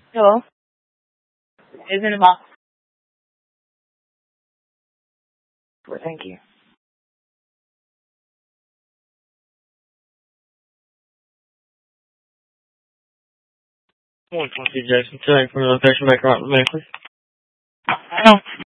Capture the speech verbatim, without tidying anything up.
Hello? It's in the box. Well, thank you. one twenty-two Jackson, tell you from the location back right, please. I don't